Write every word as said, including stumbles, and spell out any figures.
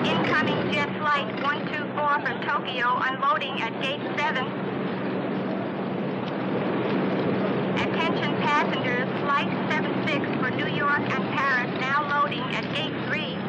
Incoming jet flight one two four from Tokyo unloading at gate seven. Attention passengers, flight seven six for New York and Paris now loading at gate three.